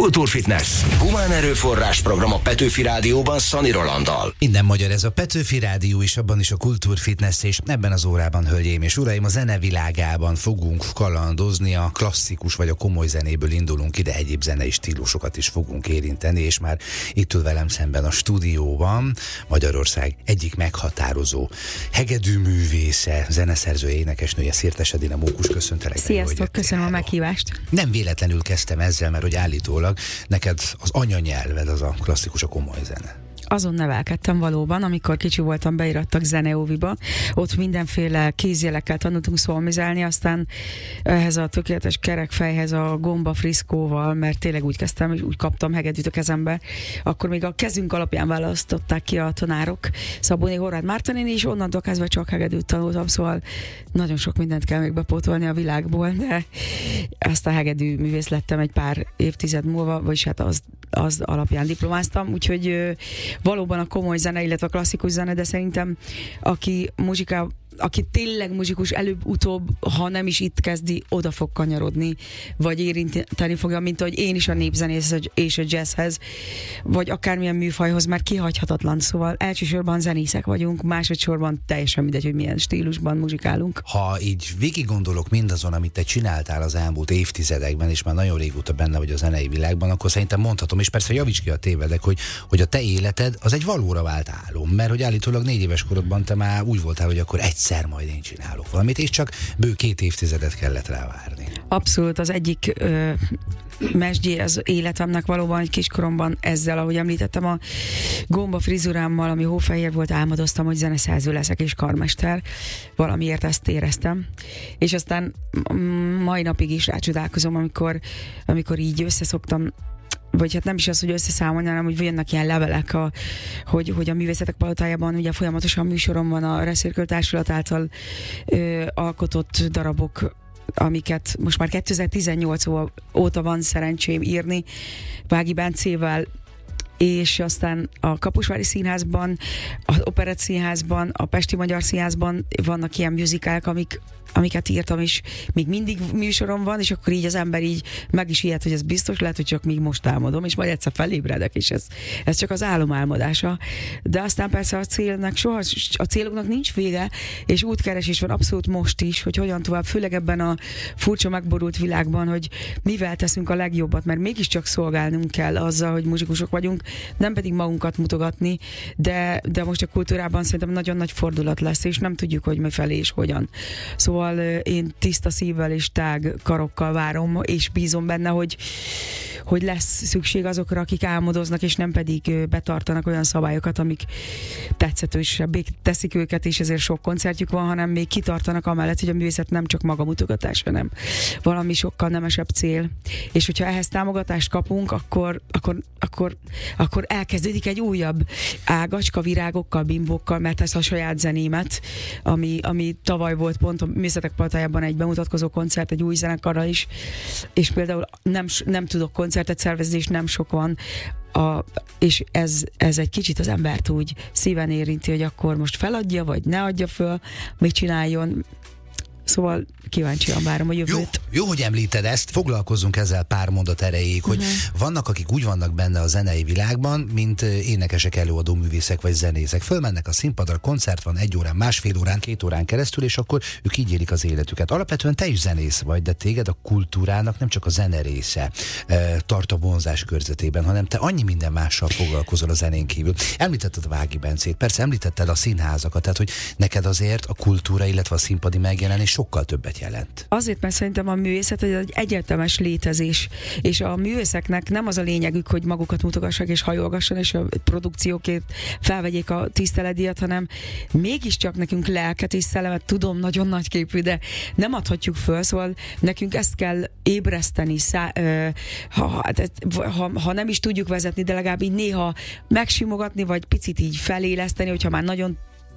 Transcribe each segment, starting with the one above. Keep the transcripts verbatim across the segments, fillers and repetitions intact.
Kultúrfitness. Humán erőforrás program a Petőfi Rádióban Szani Rolanddal. Minden magyar, ez a Petőfi Rádió is, abban is a Kultúrfitness, és ebben az órában, hölgyeim és uraim, a zene világában fogunk kalandozni, a klasszikus vagy a komoly zenéből indulunk ide, egyéb zenei stílusokat is fogunk érinteni, és már itt ül velem szemben a stúdióban Magyarország egyik meghatározó hegedűművésze, zeneszerzője, énekesnője, Szirtes Edina Mókus, köszöntelek. Sziasztok, köszönöm a meghívást. Nem véletlenül kezdtem ezzel, mert hogy állítólag neked az anyanyelved az a klasszikus, a komoly zene. Azon nevelkedtem valóban, amikor kicsi voltam, beirattak zeneóviba, ott mindenféle kézjelekkel tanultunk szolmizálni, aztán ehhez a tökéletes kerekfejhez a gomba friszkóval, mert tényleg úgy kezdtem, és úgy kaptam hegedűt a kezembe, akkor még a kezünk alapján választották ki a tanárok, Szabóné Horváth Márta néni, és onnantól kezdve csak hegedűt tanultam, szóval nagyon sok mindent kell még bepótolni a világból, de ezt a hegedű művész lettem egy pár évtized múlva, vagyis hát az, az alapján diplomáztam, úgyhogy valóban a komoly zene, illetve a klasszikus zene, de szerintem aki muzsiká, aki tényleg muzsikus, előbb-utóbb, ha nem is itt kezdi, oda fog kanyarodni, vagy érinteni fogja, mint ahogy én is a népzenész és a jazzhez, vagy akármilyen műfajhoz, mert kihagyhatatlan. Szóval elsősorban zenészek vagyunk, másodszorban teljesen mindegy, hogy milyen stílusban muzsikálunk. Ha így végig gondolok mindazon, amit te csináltál az elmúlt évtizedekben, és már nagyon régóta benne vagy a zenei világban, akkor szerintem mondhatom, és persze javíts ki, a tévedek, hogy, hogy a te életed az egy valóra vált álom, mert hogy állítólag négy éves korodban te már úgy voltál, hogy akkor egyszer majd én csinálok valamit, és csak bő két évtizedet kellett rá várni. Abszolút, az egyik ö, mesdjé az életemnek valóban egy kiskoromban ezzel, ahogy említettem, a gomba frizurámmal, ami hófehér volt, álmodoztam, hogy zeneszerző leszek és karmester. Valamiért ezt éreztem. És aztán mai napig is rácsodálkozom, amikor, amikor így összeszoktam, vagy hát nem is az, hogy összeszámolni, hanem hogy jönnek ilyen levelek, a, hogy, hogy a Művészetek Palotájában ugye folyamatosan műsorom van a Reszirkül Társulat által ö, alkotott darabok, amiket most már kétezer-tizennyolc óta van szerencsém írni Vági Bencével, és aztán a Kaposvári Színházban, az Operett Színházban, a Pesti Magyar Színházban vannak ilyen musicalek, amik amiket írtam, és még mindig műsorom van, és akkor így az ember így meg is ijed, hogy ez biztos, lehet, hogy csak még most álmodom, és majd egyszer felébredek, és ez, ez csak az álom álmodása. De aztán persze a célnak soha, a céloknak nincs vége, és útkeresés van abszolút most is, hogy hogyan tovább, főleg ebben a furcsa, megborult világban, hogy mivel teszünk a legjobbat, mert mégiscsak szolgálnunk kell azzal, hogy muzsikusok vagyunk, nem pedig magunkat mutogatni, de, de most a kultúrában szerintem nagyon nagy fordulat lesz, és nem tudjuk, hogy mi felé és hogyan. Szóval én tiszta szívvel és tág karokkal várom, és bízom benne, hogy, hogy lesz szükség azokra, akik álmodoznak, és nem pedig betartanak olyan szabályokat, amik tetszetősebbé teszik őket, és ezért sok koncertjük van, hanem még kitartanak amellett, hogy a művészet nem csak magamutogatás, hanem valami sokkal nemesebb cél. És hogyha ehhez támogatást kapunk, akkor, akkor, akkor, akkor elkezdődik egy újabb ágacska, virágokkal, bimbókkal, mert ez a saját zenémet, ami, ami tavaly volt pont a Művészetek Palotájában egy bemutatkozó koncert, egy új zenekarral is, és például nem, nem tudok koncertet szervezni, és nem sok van, a, és ez, ez egy kicsit az embert úgy szíven érinti, hogy akkor most feladja, vagy ne adja föl, mit csináljon. Szóval kíváncsian várom a jövőt. Jó, jó, hogy említed ezt, foglalkozzunk ezzel pár mondat erejéig, hogy uh-huh. vannak, akik úgy vannak benne a zenei világban, mint énekesek, előadó művészek vagy zenészek. Fölmennek a színpadra, koncert van egy órán, másfél órán, két órán keresztül, és akkor ők így élik az életüket. Alapvetően te is zenész vagy, de téged a kultúrának nem csak a zene része e, tart a vonzás körzetében, hanem te annyi minden mással foglalkozol a zenén kívül. Említetted a Vági Bencét, persze említetted a színházakat, tehát hogy neked azért a kultúra, illetve a színpadi megjelenés sokkal többet jelent. Azért, mert szerintem a művészet egy egyetemes létezés, és a művészeknek nem az a lényegük, hogy magukat mutogassák és hajolgasson, és a produkciókért felvegyék a tiszteletdíjat, hanem mégiscsak nekünk lelket és szellemet, tudom, nagyon nagyképű, de nem adhatjuk föl, szóval nekünk ezt kell ébreszteni, szá, ö, ha, ha, ha nem is tudjuk vezetni, de legalább így néha megsimogatni, vagy picit így feléleszteni, hogyha már nagyon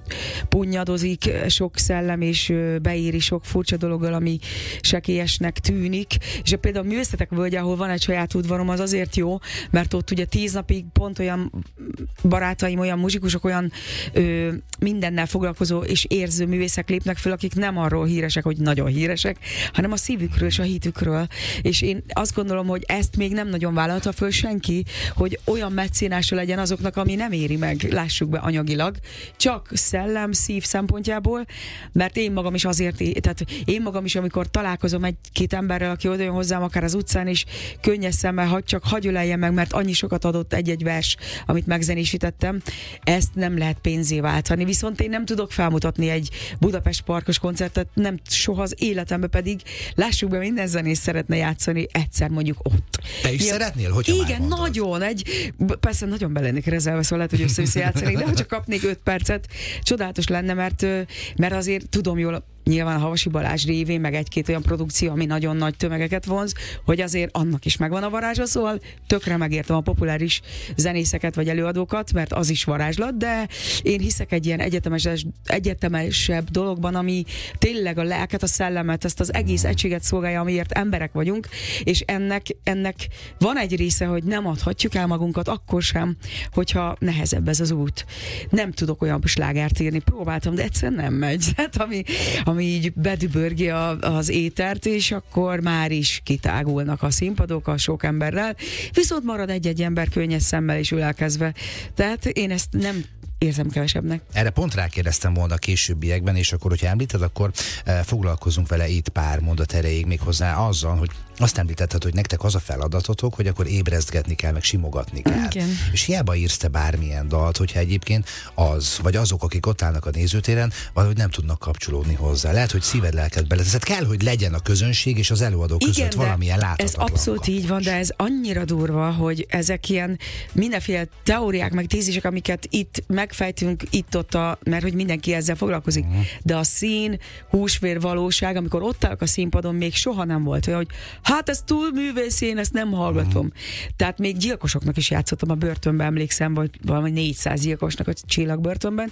punnyadozik sok szellem, és beéri sok furcsa dologgal, ami sekélyesnek tűnik. És például a Művészetek Völgye, ahol van egy saját udvarom, az azért jó, mert ott ugye tíz napig pont olyan barátaim, olyan muzsikusok, olyan ö, mindennel foglalkozó és érző művészek lépnek föl, akik nem arról híresek, hogy nagyon híresek, hanem a szívükről és a hitükről. És én azt gondolom, hogy ezt még nem nagyon vállalta föl senki, hogy olyan meccénása legyen azoknak, ami nem éri meg, lássuk be anyagilag, csak szellem, szív szempontjából, mert én magam is azért, tehát én magam is, amikor találkozom egy-két emberrel, aki oda jön hozzám akár az utcán, és könnyes szemmel, hagy csak hagy öleljen meg, mert annyi sokat adott egy-egy vers, amit megzenésítettem, ezt nem lehet pénzé váltani. Viszont én nem tudok felmutatni egy Budapest Parkos koncertet, nem soha az életemben, pedig lássuk be, minden zenész szeretne játszani egyszer mondjuk ott. Te is ilyen, szeretnél, hogyha igen, nagyon. Egy, persze nagyon belennék rezelve, szóval lehet, hogy össze-vissza játszanék, de ha csak kapnék öt percet, csodálatos lenne, mert, mert azért tudom jól, nyilván a Havasi Balázs révén, meg egy-két olyan produkció, ami nagyon nagy tömegeket vonz, hogy azért annak is megvan a varázsa, szóval tökre megértem a populáris zenészeket vagy előadókat, mert az is varázslat, de én hiszek egy ilyen egyetemes, egyetemesebb dologban, ami tényleg a lelket, a szellemet, ezt az egész egységet szolgálja, amiért emberek vagyunk, és ennek, ennek van egy része, hogy nem adhatjuk el magunkat akkor sem, hogyha nehezebb ez az út. Nem tudok olyan slágert írni, próbáltam, de egyszerűen nem megy. Tehát ami, ami így bedübörgi a, az étert, és akkor már is kitágulnak a színpadok a sok emberrel, viszont marad egy-egy ember könnyes szemmel és ölelkezve. Tehát én ezt nem érzem kevesebbnek. Erre pont rákérdeztem volna a későbbiekben, és akkor, hogyha említed, akkor e, foglalkozunk vele itt pár mondat erejéig, még hozzá azzal, hogy azt említetted, hogy nektek az a feladatotok, hogy akkor ébresztgetni kell, meg simogatni kell. Igen. És hiába írsz te bármilyen dalt, hogyha egyébként az, vagy azok, akik ott állnak a nézőtéren, valahogy nem tudnak kapcsolódni hozzá. Lehet, hogy szíved, lelked bele. Tehát kell, hogy legyen a közönség és az előadó között igen, valamilyen láthatatlan. Ez abszolút így van, de ez annyira durva, hogy ezek ilyen mindenféle teóriák, meg tézisek, amiket itt megfejtünk itt-ott, a, mert hogy mindenki ezzel foglalkozik. Uh-huh. De a szín, húsvér valóság, amikor ott állok a színpadon, még soha nem volt olyan, hogy hát ez túl művész, én ezt nem hallgatom. Uh-huh. Tehát még gyilkosoknak is játszottam a börtönben, emlékszem, vagy valami négyszáz gyilkosnak a csillagbörtönben,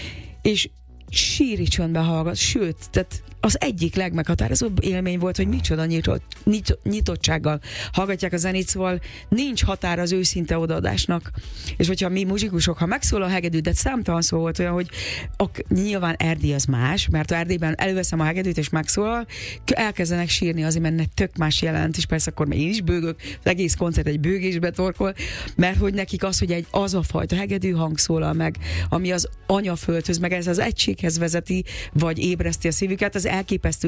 és síri csöndben hallgat, sőt, tehát az egyik legmeghatározóbb élmény volt, hogy micsoda nyitott, nyit, nyitottsággal hallgatják a zenét, szóval nincs határ az őszinte odaadásnak. És hogyha mi muzsikusok, ha megszól a hegedű, de számtalan szó volt olyan, hogy ak, nyilván Erdély az más, mert Erdélyben előveszem a hegedűt és megszólal, elkezdenek sírni azért, mert tök más jelent, és persze akkor még én is bőgök, az egész koncert egy bőgésbe torkol, mert hogy nekik az, hogy egy az a fajta hegedű hang szólal meg, ami az anyaföldhöz, meg ez az egységhez vezeti, vagy ébreszti a szívüket, az elképesztő